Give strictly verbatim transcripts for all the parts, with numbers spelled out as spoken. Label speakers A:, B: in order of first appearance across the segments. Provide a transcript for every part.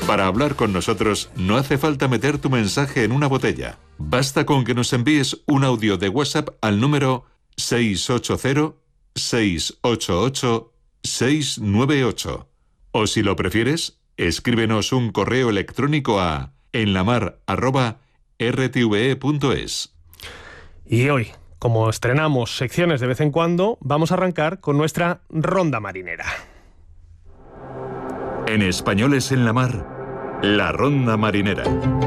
A: Para hablar con nosotros no hace falta meter tu mensaje en una botella. Basta con que nos envíes un audio de WhatsApp al número seis ocho cero, seis ocho ocho, seis nueve ocho. O si lo prefieres, escríbenos un correo electrónico a enlamar arroba r t v e punto es.
B: Y hoy, como estrenamos secciones de vez en cuando, vamos a arrancar con nuestra ronda marinera.
A: En Españoles en la Mar, la ronda marinera.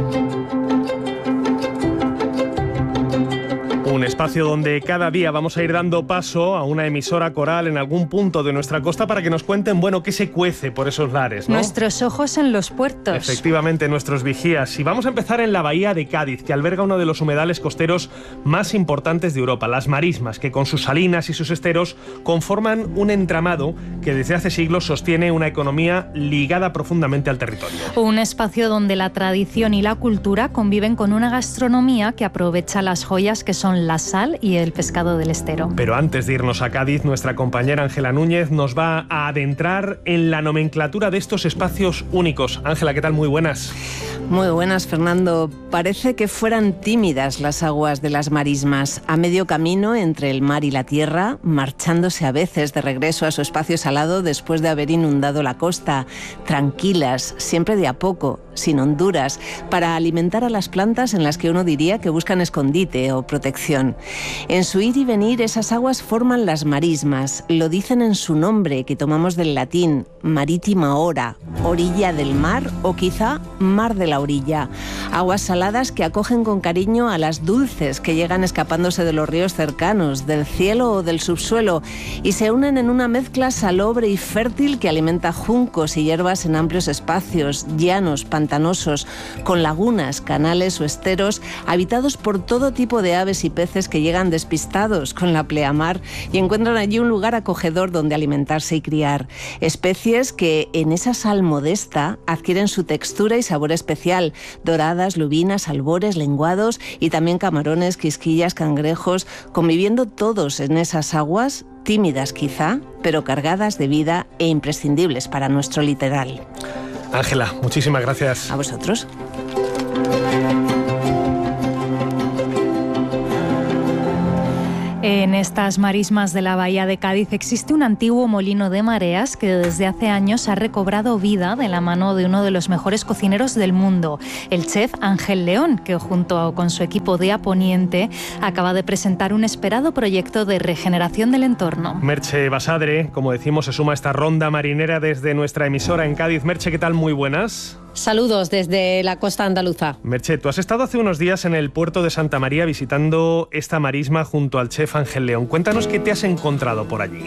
B: Un espacio donde cada día vamos a ir dando paso a una emisora coral en algún punto de nuestra costa para que nos cuenten, bueno, qué se cuece por esos lares, ¿no?
C: Nuestros ojos en los puertos.
B: Efectivamente, nuestros vigías. Y vamos a empezar en la bahía de Cádiz, que alberga uno de los humedales costeros más importantes de Europa, las marismas, que con sus salinas y sus esteros conforman un entramado que desde hace siglos sostiene una economía ligada profundamente al territorio.
C: Un espacio donde la tradición y la cultura conviven con una gastronomía que aprovecha las joyas que son la sal y el pescado del estero.
B: Pero antes de irnos a Cádiz, nuestra compañera Ángela Núñez nos va a adentrar en la nomenclatura de estos espacios únicos. Ángela, ¿qué tal? Muy buenas.
D: Muy buenas, Fernando. Parece que fueran tímidas las aguas de las marismas, a medio camino entre el mar y la tierra, marchándose a veces de regreso a su espacio salado después de haber inundado la costa, tranquilas, siempre de a poco, sin honduras, para alimentar a las plantas en las que uno diría que buscan escondite o protección. En su ir y venir, esas aguas forman las marismas, lo dicen en su nombre, que tomamos del latín, marítima ora, orilla del mar o quizá mar de la orilla. Aguas saladas que acogen con cariño a las dulces que llegan escapándose de los ríos cercanos, del cielo o del subsuelo, y se unen en una mezcla salobre y fértil que alimenta juncos y hierbas en amplios espacios, llanos, pantanosos, con lagunas, canales o esteros habitados por todo tipo de aves y peces que llegan despistados con la pleamar y encuentran allí un lugar acogedor donde alimentarse y criar. Especies que en esa sal modesta adquieren su textura y sabor especial: doradas, lubinas, albores, lenguados y también camarones, quisquillas, cangrejos, conviviendo todos en esas aguas, tímidas quizá, pero cargadas de vida e imprescindibles para nuestro litoral.
B: Ángela, muchísimas gracias.
D: A vosotros.
C: En estas marismas de la bahía de Cádiz existe un antiguo molino de mareas que desde hace años ha recobrado vida de la mano de uno de los mejores cocineros del mundo, el chef Ángel León, que junto con su equipo de Aponiente acaba de presentar un esperado proyecto de regeneración del entorno.
B: Merche Basadre, como decimos, se suma a esta ronda marinera desde nuestra emisora en Cádiz. Merche, ¿qué tal? Muy buenas.
E: Saludos desde la costa andaluza.
B: Merche, tú has estado hace unos días en el puerto de Santa María visitando esta marisma junto al chef Ángel León. Cuéntanos qué te has encontrado por allí.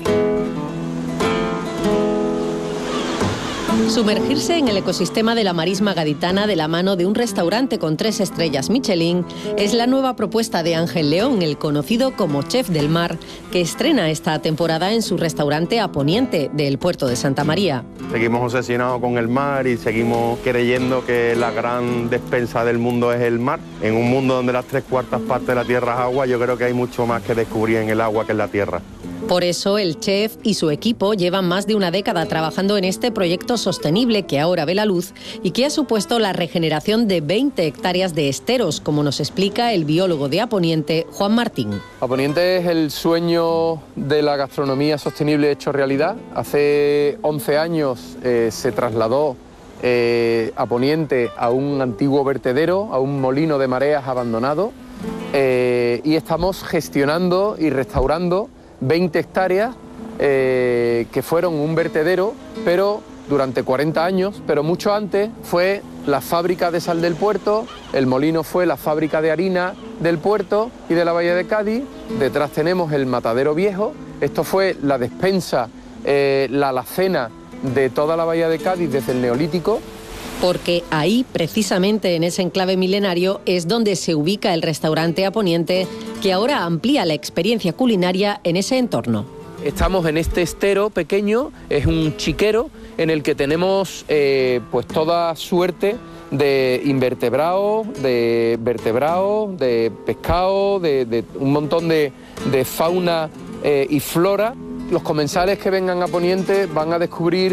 E: Sumergirse en el ecosistema de la marisma gaditana de la mano de un restaurante con tres estrellas Michelin es la nueva propuesta de Ángel León, el conocido como chef del mar, que estrena esta temporada en su restaurante Aponiente del puerto de Santa María.
F: Seguimos obsesionados con el mar y seguimos creyendo que la gran despensa del mundo es el mar. En un mundo donde las tres cuartas partes de la tierra es agua, yo creo que hay mucho más que descubrir en el agua que en la tierra.
E: Por eso el chef y su equipo llevan más de una década trabajando en este proyecto sostenible que ahora ve la luz y que ha supuesto la regeneración de veinte hectáreas de esteros, como nos explica el biólogo de Aponiente, Juan Martín.
G: Aponiente es el sueño de la gastronomía sostenible hecho realidad. Hace once años eh, se trasladó eh, Aponiente a un antiguo vertedero, a un molino de mareas abandonado, eh, y estamos gestionando y restaurando veinte hectáreas eh, que fueron un vertedero, pero durante cuarenta años, pero mucho antes fue la fábrica de sal del puerto, el molino fue la fábrica de harina del puerto y de la bahía de Cádiz, detrás tenemos el matadero viejo, esto fue la despensa, eh, la alacena de toda la bahía de Cádiz desde el Neolítico.
E: Porque ahí, precisamente en ese enclave milenario, es donde se ubica el restaurante Aponiente, que ahora amplía la experiencia culinaria en ese entorno.
G: Estamos en este estero pequeño, es un chiquero en el que tenemos eh, pues toda suerte de invertebrados, de vertebrados, de pescado, de, de un montón de, de fauna eh, y flora. Los comensales que vengan a Poniente van a descubrir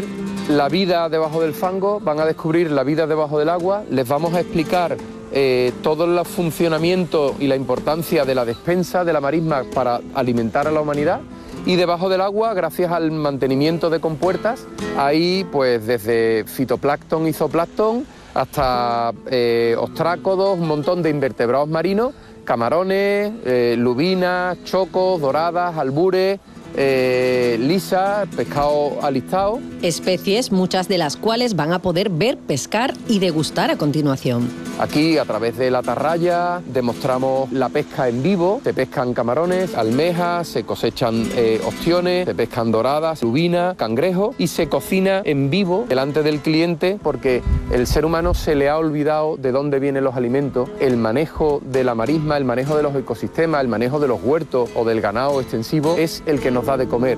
G: la vida debajo del fango, van a descubrir la vida debajo del agua, les vamos a explicar eh, todo el funcionamiento y la importancia de la despensa de la marisma para alimentar a la humanidad. Y debajo del agua, gracias al mantenimiento de compuertas, hay pues desde fitoplancton y zooplancton hasta eh, ostrácodos, un montón de invertebrados marinos, camarones, eh, lubinas, chocos, doradas, albures, eh, lisa, pescado alistado.
E: Especies, muchas de las cuales van a poder ver, pescar y degustar a continuación.
G: Aquí, a través de la atarraya, demostramos la pesca en vivo. Se pescan camarones, almejas, se cosechan eh, ostiones, se pescan doradas, lubinas, cangrejos y se cocina en vivo delante del cliente porque el ser humano se le ha olvidado de dónde vienen los alimentos. El manejo de la marisma, el manejo de los ecosistemas, el manejo de los huertos o del ganado extensivo es el que nos da de comer.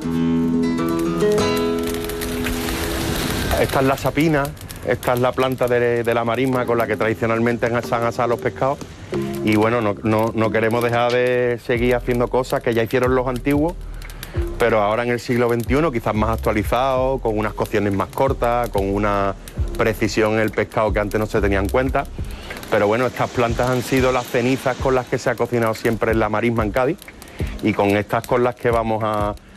F: Esta es la sapina, esta es la planta de, de la marisma con la que tradicionalmente se han asado los pescados y bueno, no, no, no queremos dejar de seguir haciendo cosas que ya hicieron los antiguos, pero ahora en el siglo veintiuno quizás más actualizado, con unas cocciones más cortas, con una precisión en el pescado que antes no se tenía en cuenta. Pero bueno, estas plantas han sido las cenizas con las que se ha cocinado siempre en la marisma en Cádiz y con estas con las que vamos a